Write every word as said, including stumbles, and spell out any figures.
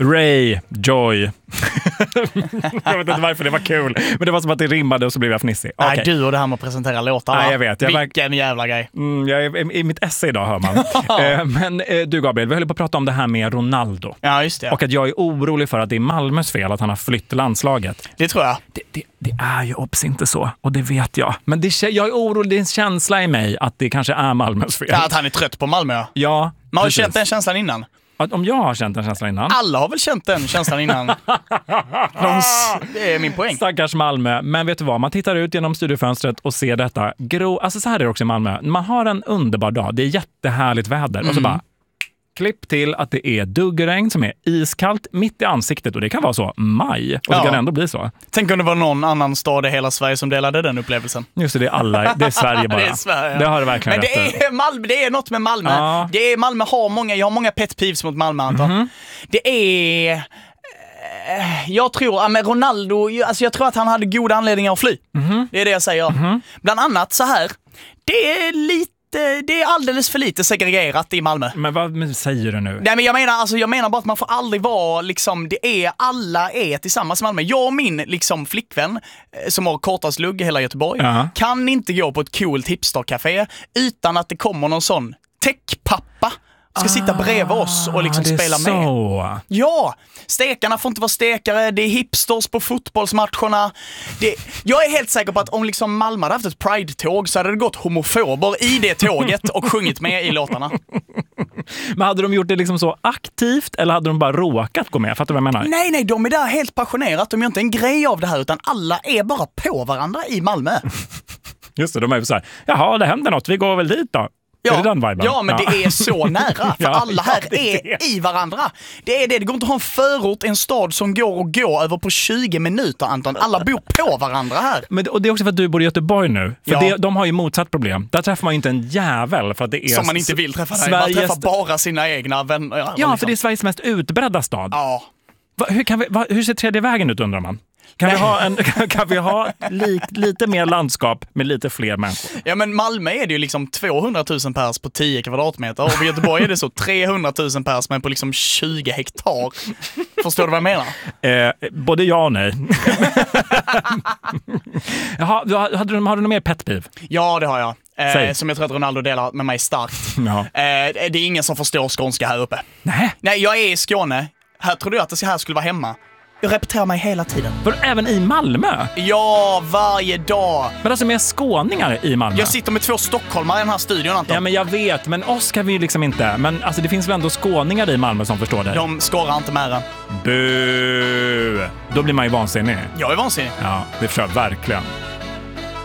Ray, Joy. Jag vet inte varför det var kul. Men det var som att det rimmade och så blev jag fnissig. Nej, Okay. du och det här med att presentera låtar. Nej, jag vet. Jag Vilken verk... jävla grej. Mm, jag är i mitt esse idag, hör man. eh, men eh, du Gabriel, vi höll på att prata om det här med Ronaldo. Ja, just det. Och att jag är orolig för att det är Malmös fel att han har flytt landslaget. Det tror jag. Det, det, det är ju obs inte så, och det vet jag. Men det, jag är orolig, det är en känsla i mig att det kanske är Malmös fel. Ja, att han är trött på Malmö. Ja, man har precis. känt den känslan innan. Att om jag har känt den känslan innan. Alla har väl känt den känslan innan. De, det är min poäng. Stackars Malmö. Men vet du vad? Man tittar ut genom studiofönstret och ser detta grå. Alltså så här är det också i Malmö. Man har en underbar dag. Det är jättehärligt väder. Mm. Och så bara klipp till att det är duggregn som är iskallt mitt i ansiktet. Och det kan vara så maj. Och ja. Det kan ändå bli så. Tänk om det var någon annan stad i hela Sverige som delade den upplevelsen. Just det, det är alla. Det är Sverige bara. Det är Sverige. Det har det verkligen. Men det rätt. är Malmö, det är något med Malmö. Ja. Det är Malmö har många, jag har många pet peeves mot Malmö, Anton. Mm-hmm. Det är... Jag tror, men Ronaldo, alltså jag tror att han hade goda anledningar att fly. Mm-hmm. Det är det jag säger. Mm-hmm. Bland annat så här, det är lite det är alldeles för lite segregerat i Malmö. Men vad säger du nu? Nej, men jag menar alltså jag menar bara att man får aldrig vara liksom, det är alla är tillsammans i Malmö. Jag och min liksom flickvän som har kortast lugg i hela Göteborg uh-huh. kan inte gå på ett coolt hipstercafé utan att det kommer någon sån techpappa ska ah, sitta bredvid oss och liksom spela så. Med. Ja, stekarna får inte vara stekare, det är hipsters på fotbollsmatcherna. Det, jag är helt säker på att om liksom Malmö hade haft ett Pride-tåg så hade det gått homofober i det tåget och sjungit med i låtarna. Men hade de gjort det liksom så aktivt eller hade de bara råkat gå med? Fattar du vad jag menar? Nej, nej, de är där helt passionerat. De gör inte en grej av det här utan alla är bara på varandra i Malmö. Just det, de är ju så här, jaha, det händer något, vi går väl dit då. Ja, är det den viben? Ja, men ja. Det är så nära. För ja, alla här ja, är det. I varandra. Det är det. Det går inte att ha en förort, en stad som går och går över på tjugo minuter, Anton. Alla bor på varandra här. Men, och det är också för att du bor i Göteborg nu. För ja. det, de har ju motsatt problem. Där träffar man inte en jävel för att det är... Som man inte vill träffa. Sveriges... Man träffar bara sina egna vänner. Ja, ja liksom. För det är Sveriges mest utbredda stad. Ja. Va, hur, kan vi, va, hur ser tredje vägen ut, undrar man? Kan vi ha, en, kan vi ha li, lite mer landskap med lite fler människor? Ja, men Malmö är det ju liksom tvåhundratusen pers på tio kvadratmeter. Och i Göteborg är det så trehundratusen pers men på liksom tjugo hektar. Förstår du vad jag menar? Eh, både ja och nej. Jaha, hade du, har du något mer pet peeve? Ja, det har jag. Eh, som jag tror att Ronaldo delar med mig starkt. Ja. Eh, det är ingen som förstår skånska här uppe. Nej. Nej, jag är i Skåne. Här tror du att det här skulle vara hemma. Jag repeterar mig hela tiden. För även i Malmö? Ja, varje dag. Men alltså med skåningar i Malmö? Jag sitter med två stockholmare i den här studion, Anton. Ja, men jag vet. Men oss kan vi liksom inte. Men alltså det finns väl ändå skåningar i Malmö som förstår det? De skårar inte med den. Bu! Då blir man ju vansinnig. Jag är vansinnig. Ja, det förstår jag verkligen.